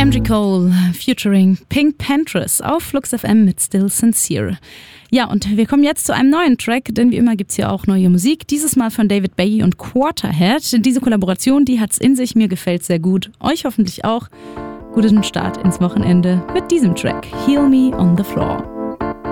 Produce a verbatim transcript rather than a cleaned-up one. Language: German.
M J Cole featuring Pink Panthers auf Flux F M mit Still Sincere. Ja, und wir kommen jetzt zu einem neuen Track, denn wie immer gibt's hier auch neue Musik. Dieses Mal von David Bowie und Quarterhead. Diese Kollaboration, die hat's in sich, mir gefällt sehr gut. Euch hoffentlich auch. Guten Start ins Wochenende mit diesem Track. Heal Me on the Floor.